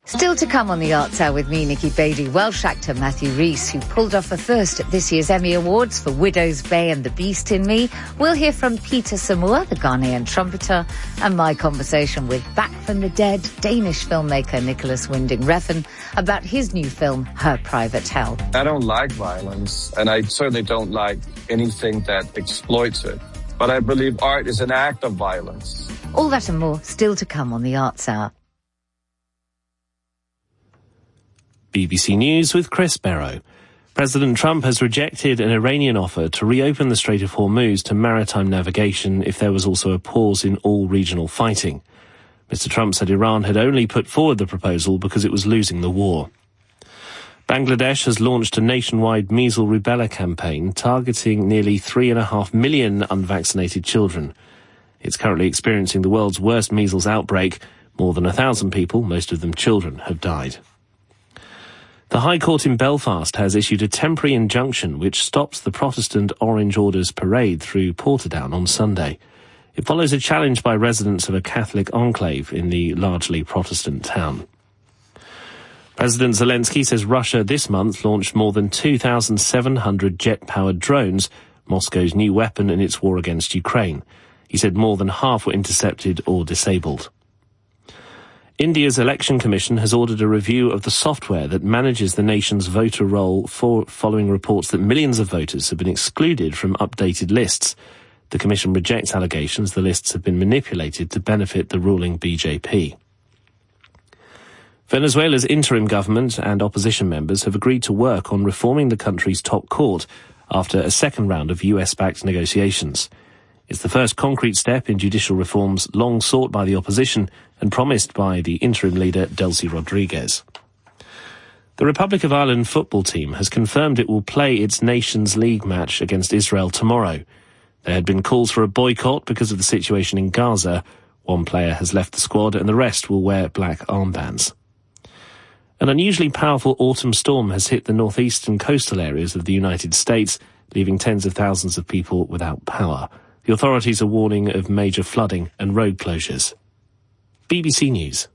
Still to come on the Arts Hour with me, Nikki Bailey, Welsh actor Matthew Rhys, who pulled off a first at this year's Emmy Awards for Widow's Bay and The Beast in Me. We'll hear from Peter Samoa, the Ghanaian trumpeter, and my conversation with Back from the Dead Danish filmmaker Nicholas Winding Refn about his new film, Her Private Hell. I don't like violence, and I certainly don't like anything that exploits it. But I believe art is an act of violence. All that and more still to come on the Arts Hour. BBC News with Chris Barrow. President Trump has rejected an Iranian offer to reopen the Strait of Hormuz to maritime navigation if there was also a pause in all regional fighting. Mr. Trump said Iran had only put forward the proposal because it was losing the war. Bangladesh has launched a nationwide measles rubella campaign targeting nearly 3.5 million unvaccinated children. It's currently experiencing the world's worst measles outbreak. More than 1,000 people, most of them children, have died. The High Court in Belfast has issued a temporary injunction which stops the Protestant Orange Orders parade through Portadown on Sunday. It follows a challenge by residents of a Catholic enclave in the largely Protestant town. President Zelensky says Russia this month launched more than 2,700 jet-powered drones, Moscow's new weapon in its war against Ukraine. He said more than half were intercepted or disabled. India's Election Commission has ordered a review of the software that manages the nation's voter roll following reports that millions of voters have been excluded from updated lists. The Commission rejects allegations the lists have been manipulated to benefit the ruling BJP. Venezuela's interim government and opposition members have agreed to work on reforming the country's top court after a second round of US-backed negotiations. It's the first concrete step in judicial reforms long sought by the opposition and promised by the interim leader Delcy Rodriguez. The Republic of Ireland football team has confirmed it will play its Nations League match against Israel tomorrow. There had been calls for a boycott because of the situation in Gaza. One player has left the squad and the rest will wear black armbands. An unusually powerful autumn storm has hit the northeastern coastal areas of the United States, leaving tens of thousands of people without power. The authorities are warning of major flooding and road closures. BBC News.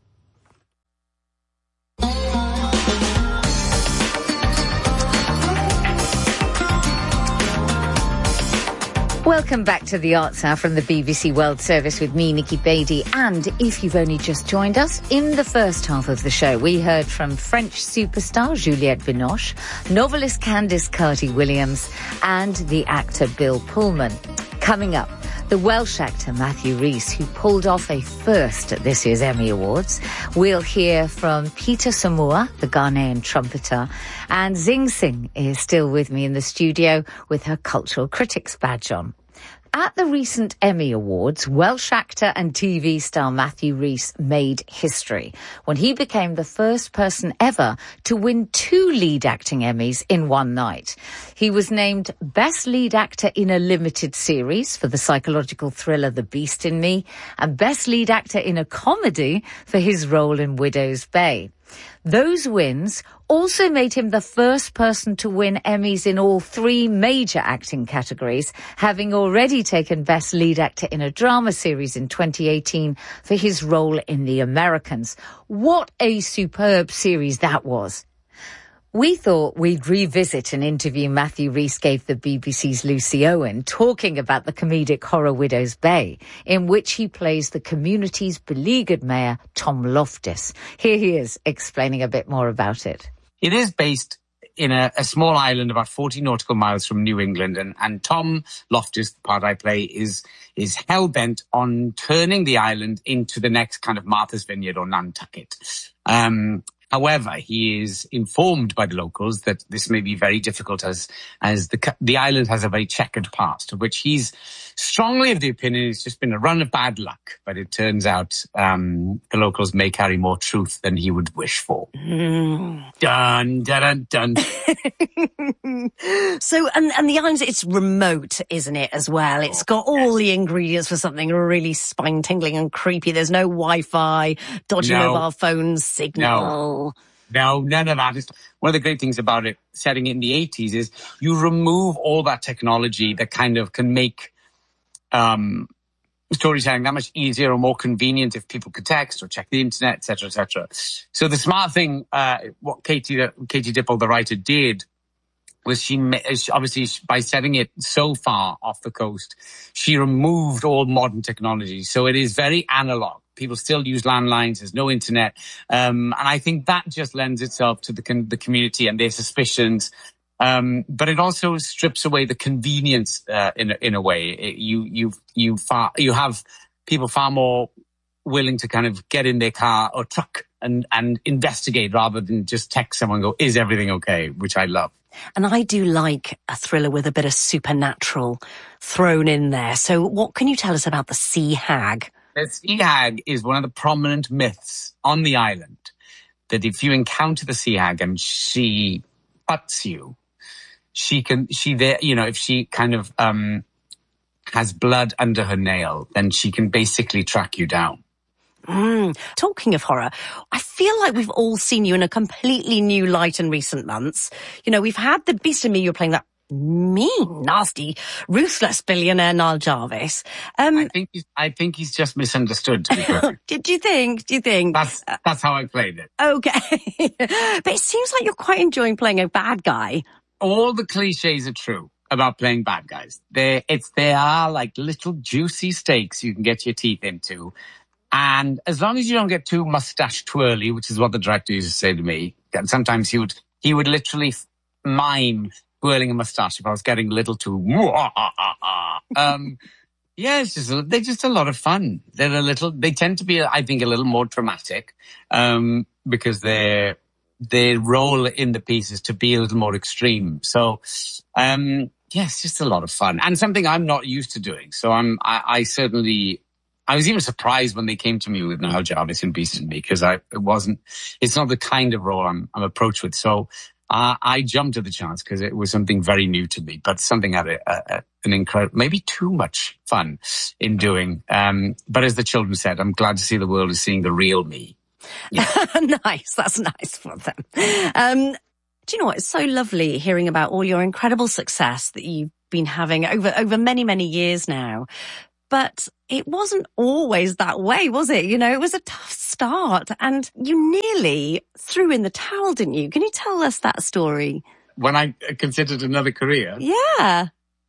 Welcome back to the Arts Hour from the BBC World Service with me, Nikki Bailey. And if you've only just joined us, in the first half of the show, we heard from French superstar Juliette Binoche, novelist Candice Carty-Williams, and the actor Bill Pullman. Coming up, the Welsh actor Matthew Rhys, who pulled off a first at this year's Emmy Awards. We'll hear from Peter Samoa, the Ghanaian trumpeter, and Zing Sing is still with me in the studio with her Cultural Critics badge on. At the recent Emmy Awards, Welsh actor and TV star Matthew Rhys made history when he became the first person ever to win 2 lead acting Emmys in one night. He was named Best Lead Actor in a Limited Series for the psychological thriller The Beast in Me and Best Lead Actor in a Comedy for his role in Widow's Bay. Those wins also made him the first person to win Emmys in all 3 major acting categories, having already taken Best Lead Actor in a Drama Series in 2018 for his role in The Americans. What a superb series that was. We thought we'd revisit an interview Matthew Rhys gave the BBC's Lucy Owen talking about the comedic horror Widow's Bay, in which he plays the community's beleaguered mayor, Tom Loftus. Here he is explaining a bit more about it. It is based in a small island about 40 nautical miles from New England, and Tom Loftus, the part I play, is hell-bent on turning the island into the next kind of Martha's Vineyard or Nantucket. However, he is informed by the locals that this may be very difficult as the island has a very checkered past, of which he's strongly of the opinion it's just been a run of bad luck. But it turns out the locals may carry more truth than he would wish for. Dun, dun, dun, dun. So, and the island, it's remote, isn't it, as well? It's got all the ingredients for something really spine-tingling and creepy. There's no Wi-Fi, dodgy mobile phone signal. No, none of that. One of the great things about it, setting it in the 80s, is you remove all that technology that kind of can make storytelling that much easier or more convenient if people could text or check the internet, etc., etc. So the smart thing, what Katie Dipple, the writer, did was she obviously, by setting it so far off the coast, she removed all modern technology. So it is very analog. People still use landlines. There's no internet. And I think that just lends itself to the community and their suspicions. But it also strips away the convenience, in a way. You have people far more willing to kind of get in their car or truck and investigate rather than just text someone and go, is everything okay? Which I love. And I do like a thriller with a bit of supernatural thrown in there. So what can you tell us about the Sea Hag? The Sea Hag is one of the prominent myths on the island, that if you encounter the Sea Hag and she butts you, if she kind of has blood under her nail, then she can basically track you down. Talking of horror, I feel like we've all seen you in a completely new light in recent months. You know, we've had The Beast in Me, you're playing that mean, nasty, ruthless billionaire Niall Jarvis. I think he's just misunderstood, to be perfect. Do you think? That's how I played it. Okay. But it seems like you're quite enjoying playing a bad guy. All the cliches are true about playing bad guys. They are like little juicy steaks you can get your teeth into. And as long as you don't get too mustache twirly, which is what the director used to say to me, and sometimes he would literally mime twirling a mustache if I was getting a little too. Yeah, they're just a lot of fun. They tend to be, I think, a little more dramatic, because their role in the piece is to be a little more extreme. So, it's just a lot of fun and something I'm not used to doing. So I was even surprised when they came to me with Niall Jarvis in Beast in Me, because it's not the kind of role I'm approached with. So I jumped at the chance because it was something very new to me, but something I had an incredible, maybe too much fun in doing. But as the children said, I'm glad to see the world is seeing the real me. Yeah. Nice. That's nice for them. Do you know what? It's so lovely hearing about all your incredible success that you've been having over many, many years now. But it wasn't always that way, was it? You know, it was a tough start and you nearly threw in the towel, didn't you? Can you tell us that story? When I considered another career? Yeah.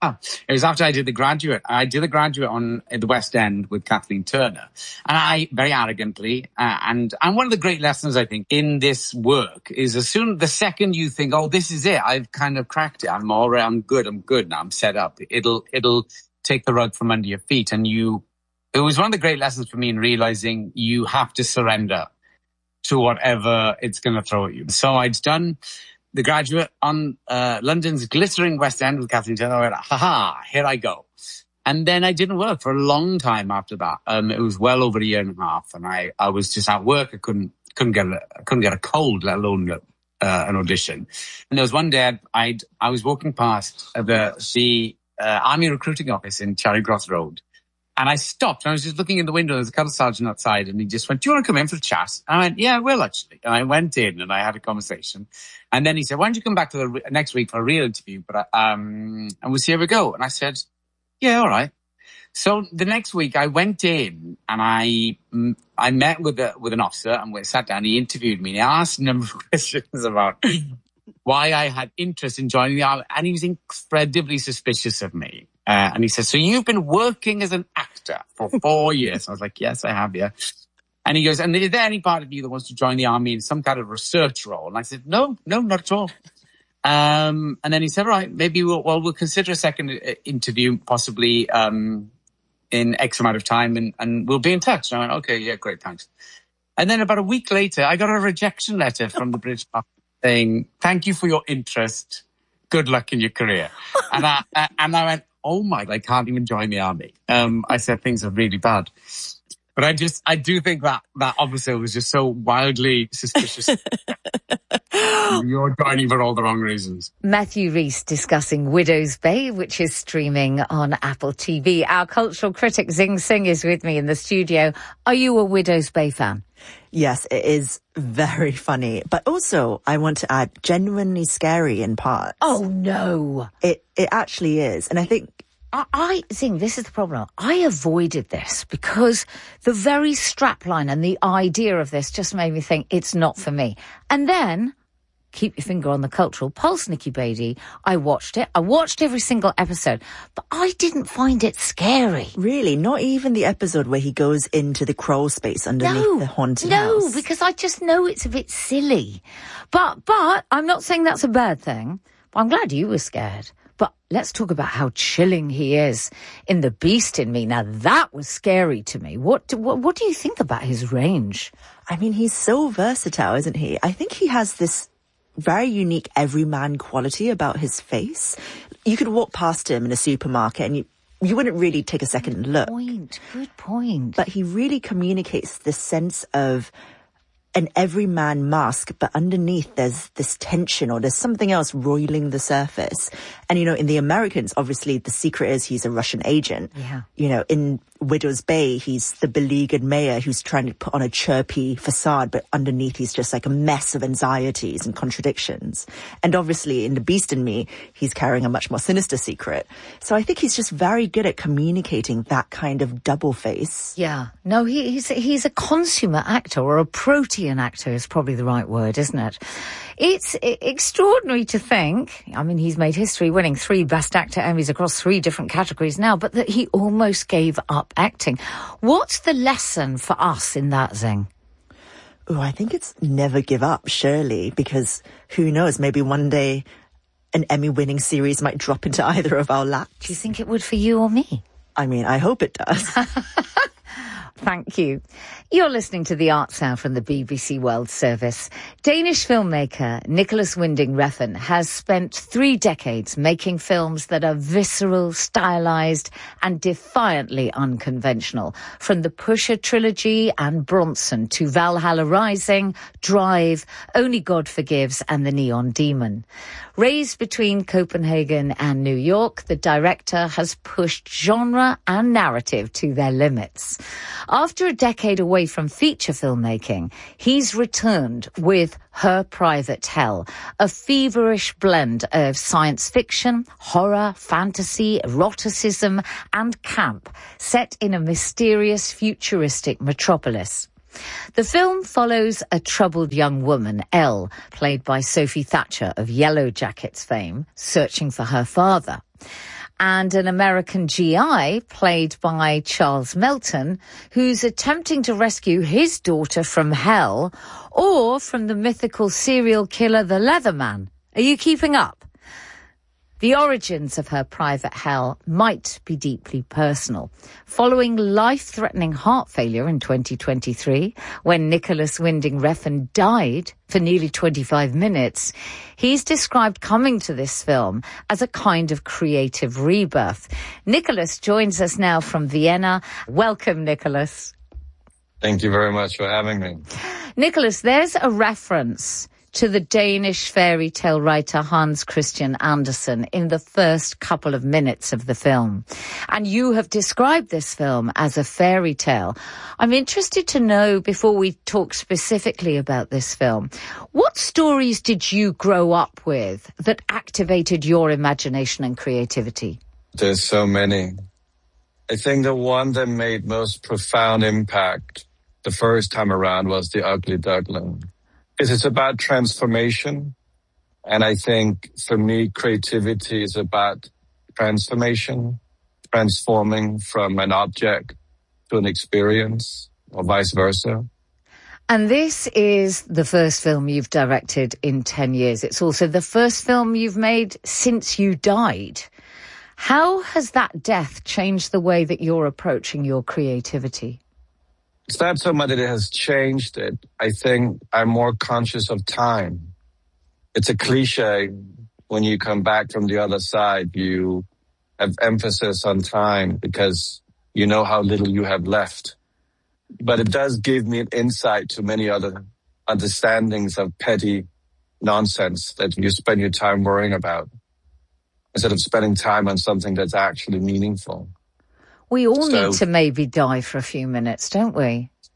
It was after I did The Graduate. I did The Graduate at the West End with Kathleen Turner. And I, very arrogantly, and one of the great lessons, I think, in this work is the second you think, oh, this is it, I've kind of cracked it, I'm good now, I'm set up. It'll take the rug from under your feet. And it was one of the great lessons for me in realizing you have to surrender to whatever it's going to throw at you. So I'd done The Graduate on London's glittering West End with Kathleen Turner. I went, here I go. And then I didn't work for a long time after that. It was well over a year and a half. And I was just at work. I couldn't get a cold, let alone an audition. And there was one day I was walking past the Army recruiting office in Charing Cross Road. And I stopped and I was just looking in the window. There was a colour sergeant outside and he just went, do you want to come in for a chat? And I went, yeah, I will actually. And I went in and I had a conversation. And then he said, why don't you come back to next week for a real interview? But, and we'll see how we go. And I said, yeah, all right. So the next week I went in and I met with an officer and we sat down. He interviewed me and he asked a number of questions about why I had interest in joining the army. And he was incredibly suspicious of me. And he said, so you've been working as an actor for 4 years? I was like, yes, I have, yeah. And he goes, and is there any part of you that wants to join the army in some kind of research role? And I said, no, not at all. And then he said, all right, maybe we'll consider a second interview, possibly in X amount of time, and we'll be in touch. And I went, okay, yeah, great, thanks. And then about a week later, I got a rejection letter from the British Army saying, thank you for your interest. Good luck in your career. And I went, oh my, I can't even join the army. I said things are really bad. But I do think that officer was just so wildly suspicious. You're joining for all the wrong reasons. Matthew Rhys discussing Widow's Bay, which is streaming on Apple TV. Our cultural critic Zing Singh is with me in the studio. Are you a Widow's Bay fan? Yes, it is very funny. But also, I want to add, genuinely scary in parts. Oh, no. It actually is. And I think Zing, this is the problem. I avoided this because the very strapline and the idea of this just made me think it's not for me. And then, keep your finger on the cultural pulse, Nikki Beattie. I watched it. I watched every single episode, but I didn't find it scary. Really? Not even the episode where he goes into the crawl space underneath the haunted house? No, because I just know it's a bit silly. But I'm not saying that's a bad thing. I'm glad you were scared. But let's talk about how chilling he is in The Beast in Me. Now, that was scary to me. What do you think about his range? I mean, he's so versatile, isn't he? I think he has this very unique everyman quality about his face. You could walk past him in a supermarket and you wouldn't really take a second look. Good point. But he really communicates this sense of an everyman mask, but underneath there's this tension or there's something else roiling the surface. And, you know, in The Americans, obviously the secret is he's a Russian agent. Yeah. You know, in Widow's Bay, he's the beleaguered mayor who's trying to put on a chirpy facade, but underneath he's just like a mess of anxieties and contradictions. And obviously in The Beast in Me, he's carrying a much more sinister secret. So I think he's just very good at communicating that kind of double face. Yeah. No, he's a consummate actor, or a protean actor is probably the right word, isn't it? It's extraordinary to think, I mean, he's made history winning 3 Best Actor Emmys across 3 different categories now, but that he almost gave up acting. What's the lesson for us in that, Zing? Oh, I think it's never give up, surely, because who knows, maybe one day an Emmy-winning series might drop into either of our laps. Do you think it would for you or me? I mean, I hope it does. Thank you. You're listening to The Arts Hour from the BBC World Service. Danish filmmaker Nicholas Winding Refn has spent 3 decades making films that are visceral, stylized and defiantly unconventional. From the Pusher trilogy and Bronson to Valhalla Rising, Drive, Only God Forgives and The Neon Demon. Raised between Copenhagen and New York, the director has pushed genre and narrative to their limits. After a decade away from feature filmmaking, he's returned with Her Private Hell, a feverish blend of science fiction, horror, fantasy, eroticism and camp, set in a mysterious futuristic metropolis. The film follows a troubled young woman, Elle, played by Sophie Thatcher of Yellow Jackets fame, searching for her father, and an American GI played by Charles Melton, who's attempting to rescue his daughter from hell or from the mythical serial killer, the Leatherman. Are you keeping up? The origins of Her Private Hell might be deeply personal. Following life-threatening heart failure in 2023, when Nicholas Winding Refn died for nearly 25 minutes, he's described coming to this film as a kind of creative rebirth. Nicholas joins us now from Vienna. Welcome, Nicholas. Thank you very much for having me. Nicholas, there's a reference to the Danish fairy tale writer Hans Christian Andersen in the first couple of minutes of the film. And you have described this film as a fairy tale. I'm interested to know, before we talk specifically about this film, what stories did you grow up with that activated your imagination and creativity? There's so many. I think the one that made most profound impact the first time around was The Ugly Duckling. Because it's about transformation. And I think for me, creativity is about transformation, transforming from an object to an experience or vice versa. And this is the first film you've directed in 10 years. It's also the first film you've made since you died. How has that death changed the way that you're approaching your creativity? It's not so much that it has changed it. I think I'm more conscious of time. It's a cliche. When you come back from the other side, you have emphasis on time because you know how little you have left. But it does give me an insight to many other understandings of petty nonsense that you spend your time worrying about instead of spending time on something that's actually meaningful. We all need to maybe die for a few minutes, don't we?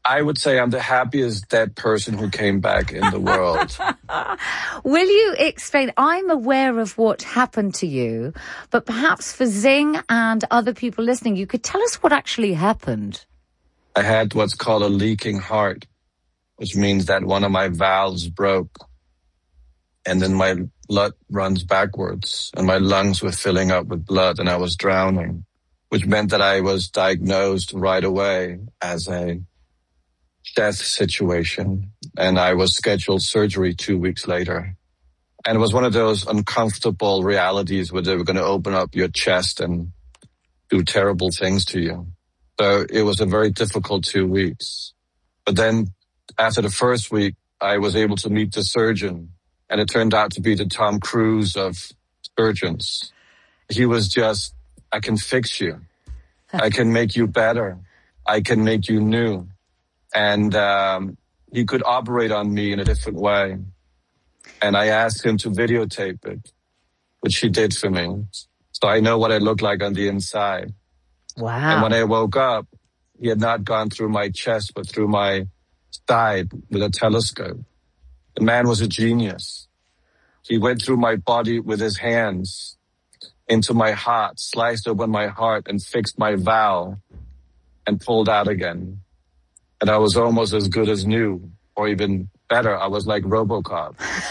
I would say I'm the happiest dead person who came back in the world. Will you explain? I'm aware of what happened to you, but perhaps for Zing and other people listening, you could tell us what actually happened. I had what's called a leaking heart, which means that one of my valves broke. And then my blood runs backwards and my lungs were filling up with blood and I was drowning, which meant that I was diagnosed right away as a death situation. And I was scheduled surgery 2 weeks later. And it was one of those uncomfortable realities where they were going to open up your chest and do terrible things to you. So it was a very difficult 2 weeks. But then after the first week, I was able to meet the surgeon. And it turned out to be the Tom Cruise of surgeons. He was just, I can fix you. I can make you better. I can make you new. And he could operate on me in a different way. And I asked him to videotape it, which he did for me. So I know what I look like on the inside. Wow. And when I woke up, he had not gone through my chest, but through my side with a telescope. The man was a genius. He went through my body with his hands into my heart, sliced open my heart and fixed my valve and pulled out again. And I was almost as good as new, or even better. I was like RoboCop.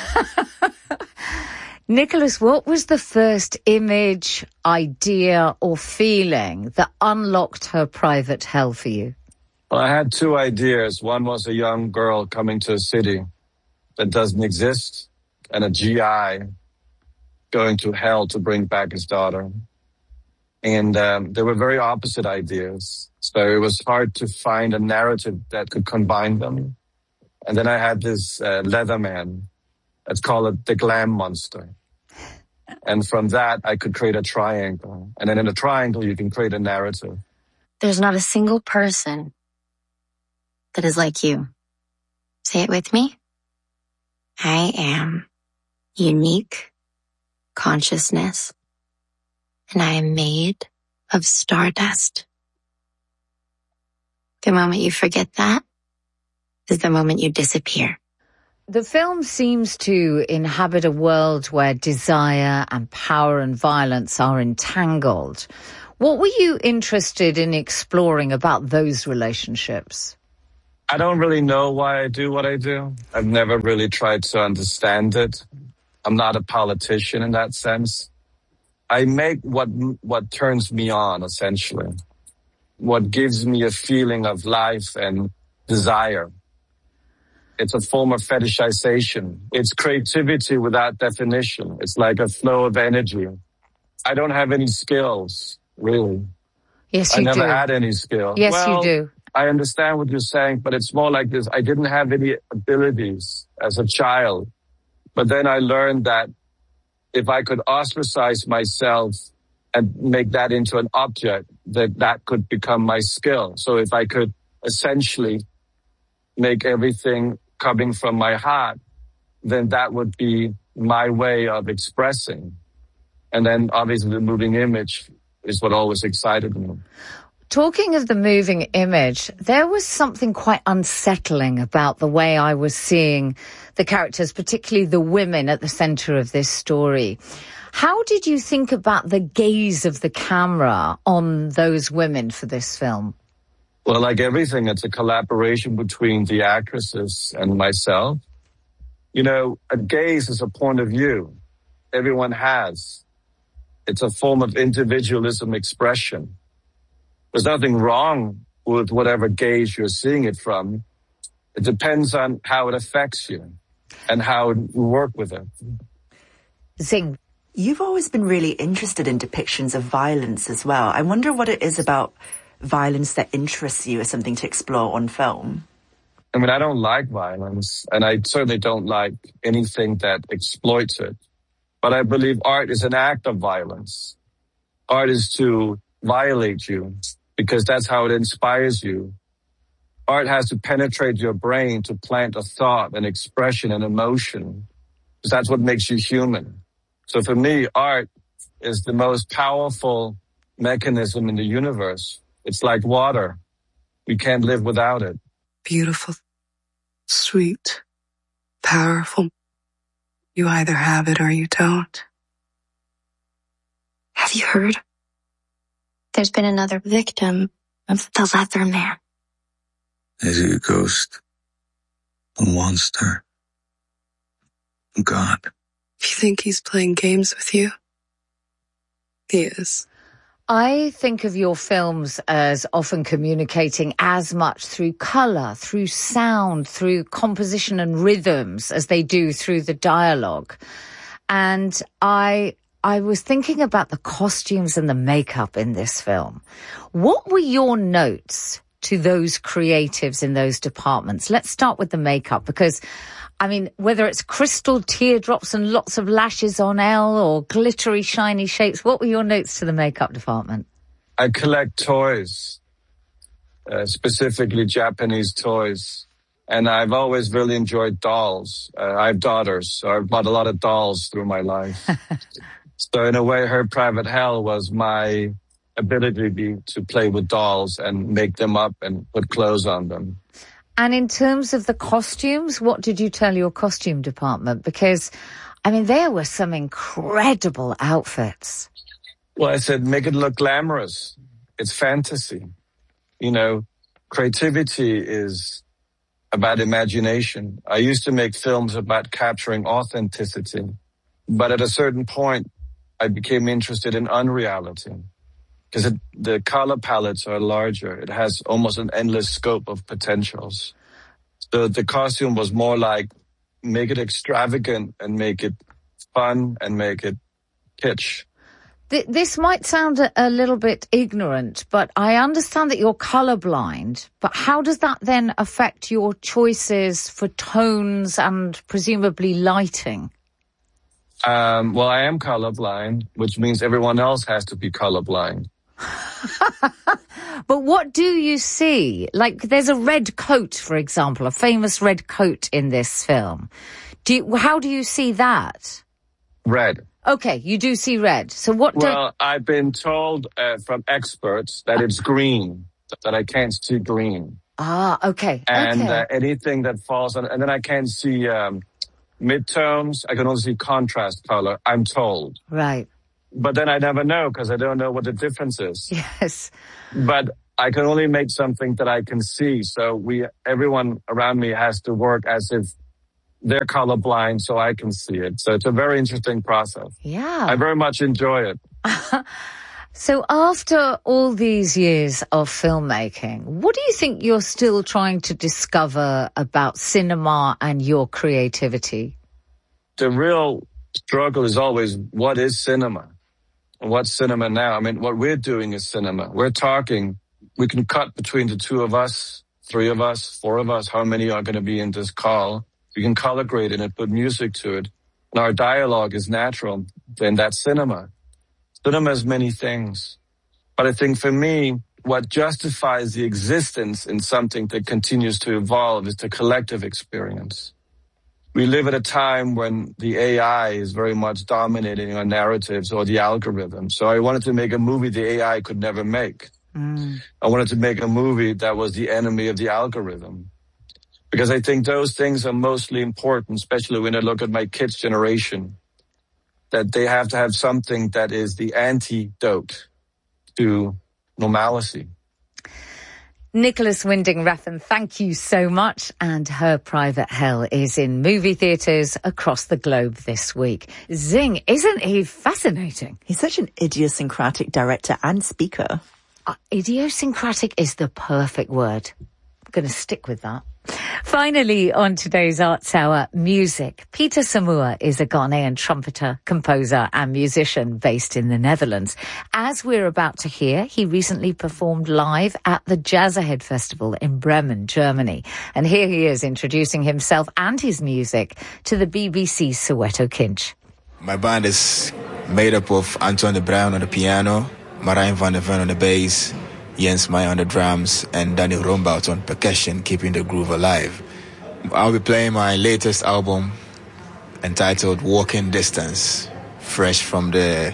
Nicholas, what was the first image, idea or feeling that unlocked her private hell for you? Well, I had two ideas. One was a young girl coming to a city that doesn't exist, and a GI going to hell to bring back his daughter. And they were very opposite ideas. So it was hard to find a narrative that could combine them. And then I had this Leatherman. Let's call it the Glam Monster. And from that, I could create a triangle. And then in a triangle, you can create a narrative. There's not a single person that is like you. Say it with me. I am unique consciousness, and I am made of stardust. The moment you forget that is the moment you disappear. The film seems to inhabit a world where desire and power and violence are entangled. What were you interested in exploring about those relationships? I don't really know why I do what I do. I've never really tried to understand it. I'm not a politician in that sense. I make what turns me on, essentially. What gives me a feeling of life and desire. It's a form of fetishization. It's creativity without definition. It's like a flow of energy. I don't have any skills, really. Yes, you do. I never had any skills. Yes, you do. I understand what you're saying, but it's more like this. I didn't have any abilities as a child. But then I learned that if I could ostracize myself and make that into an object, that could become my skill. So if I could essentially make everything coming from my heart, then that would be my way of expressing. And then obviously the moving image is what always excited me. Talking of the moving image, there was something quite unsettling about the way I was seeing the characters, particularly the women at the center of this story. How did you think about the gaze of the camera on those women for this film? Well, like everything, it's a collaboration between the actresses and myself. You know, a gaze is a point of view. Everyone has. It's a form of individualism expression. There's nothing wrong with whatever gaze you're seeing it from. It depends on how it affects you and how you work with it. Zing. You've always been really interested in depictions of violence as well. I wonder what it is about violence that interests you as something to explore on film. I mean, I don't like violence, and I certainly don't like anything that exploits it. But I believe art is an act of violence. Art is to violate you, because that's how it inspires you. Art has to penetrate your brain to plant a thought, an expression, an emotion, because that's what makes you human. So for me, art is the most powerful mechanism in the universe. It's like water. We can't live without it. beautiful, sweet, powerful. You either have it or you don't. Have you heard? There's been another victim of the Leather Man. Is he a ghost? A monster? A god? You think he's playing games with you? He is. I think of your films as often communicating as much through colour, through sound, through composition and rhythms as they do through the dialogue. And I was thinking about the costumes and the makeup in this film. What were your notes to those creatives in those departments? Let's start with the makeup, because I mean, whether it's crystal teardrops and lots of lashes on Elle or glittery, shiny shapes, what were your notes to the makeup department? I collect toys, specifically Japanese toys. And I've always really enjoyed dolls. I have daughters, so I've bought a lot of dolls through my life. So in a way, Her Private Hell was my ability to play with dolls and make them up and put clothes on them. And in terms of the costumes, what did you tell your costume department? Because, I mean, there were some incredible outfits. Well, I said, make it look glamorous. It's fantasy. You know, creativity is about imagination. I used to make films about capturing authenticity. But at a certain point, I became interested in unreality. Because the color palettes are larger. It has almost an endless scope of potentials. So the costume was more like, make it extravagant and make it fun and make it kitsch. This might sound a little bit ignorant, but I understand that you're colorblind. But how does that then affect your choices for tones and presumably lighting? Well, I am colorblind, which means everyone else has to be colorblind. But what do you see? Like, there's a red coat, for example, a famous red coat in this film. How do you see that? Red. Okay, you do see red. So Well, I've been told from experts that it's green, that I can't see green. Ah, okay. And okay. Anything that falls on, and then I can't see midtones. I can only see contrast color, I'm told. Right. But then I never know because I don't know what the difference is. Yes. But I can only make something that I can see. So everyone around me has to work as if they're colorblind so I can see it. So it's a very interesting process. Yeah. I very much enjoy it. So after all these years of filmmaking, what do you think you're still trying to discover about cinema and your creativity? The real struggle is always, what is cinema? What's cinema now? I mean, what we're doing is cinema. We're talking. We can cut between the two of us, 3 of us, 4 of us, how many are going to be in this call. We can color grade it and put music to it. And our dialogue is natural. Then that's cinema. Cinema is many things. But I think for me, what justifies the existence in something that continues to evolve is the collective experience. We live at a time when the AI is very much dominating our narratives or the algorithm. So I wanted to make a movie the AI could never make. I wanted to make a movie that was the enemy of the algorithm. Because I think those things are mostly important, especially when I look at my kids' generation, that they have to have something that is the antidote to normalcy. Nicholas Winding Refn, thank you so much. And Her Private Hell is in movie theatres across the globe this week. Zing, isn't he fascinating? He's such an idiosyncratic director and speaker. Idiosyncratic is the perfect word. I'm going to stick with that. Finally, on today's Arts Hour, music. Peter Samoa is a Ghanaian trumpeter, composer and musician based in the Netherlands. As we're about to hear, he recently performed live at the Jazzerhead Festival in Bremen, Germany. And here he is introducing himself and his music to the BBC's Soweto Kinch. My band is made up of Antoine de Bruin on the piano, Marijn van der Ven on the bass, Jens Meyer on the drums, and Danny Rombout on percussion, keeping the groove alive. I'll be playing my latest album entitled Walking Distance, fresh from the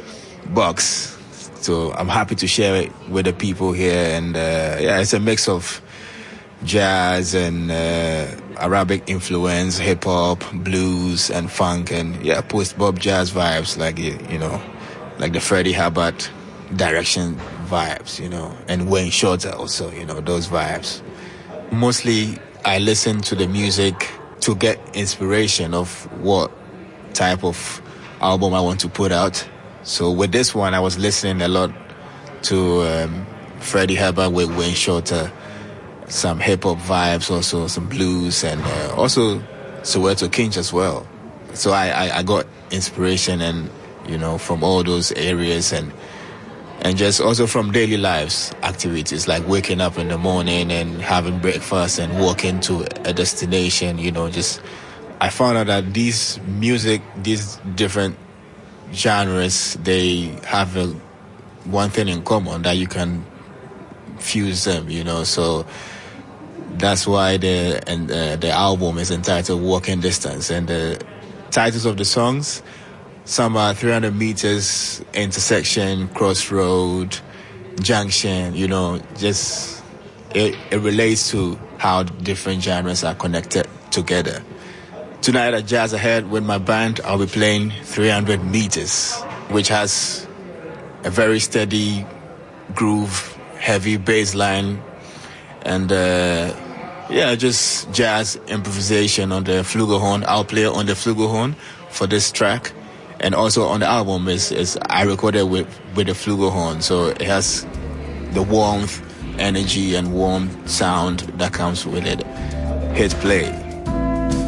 box. So I'm happy to share it with the people here. And it's a mix of jazz and Arabic influence, hip hop, blues, and funk, and post bop jazz vibes, like like the Freddie Hubbard direction vibes, and Wayne Shorter also, those vibes. Mostly, I listen to the music to get inspiration of what type of album I want to put out. So with this one, I was listening a lot to Freddie Hubbard with Wayne Shorter, some hip-hop vibes, also some blues, and also Soweto Kinch as well. So I got inspiration and, from all those areas and just also from daily lives activities, like waking up in the morning and having breakfast and walking to a destination, I found out that these different genres, they have one thing in common, that you can fuse them, so that's why the album is entitled Walking Distance, and the titles of the songs, some are 300 meters, intersection, crossroad, junction, just it relates to how different genres are connected together. Tonight at Jazz Ahead with my band, I'll be playing 300 meters, which has a very steady groove, heavy bass line, and just jazz improvisation on the flugelhorn. I'll play on the flugelhorn for this track, and also on the album is I recorded with the flugelhorn, so it has the warmth, energy, and warm sound that comes with it. Hit play.